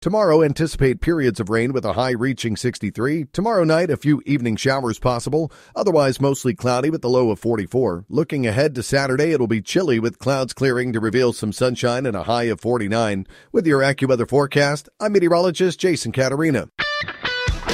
Tomorrow, anticipate periods of rain with a high reaching 63. Tomorrow night, a few evening showers possible. Otherwise, mostly cloudy with the low of 44. Looking ahead to Saturday, it'll be chilly with clouds clearing to reveal some sunshine and a high of 49. With your AccuWeather forecast, I'm meteorologist Jason Caterina.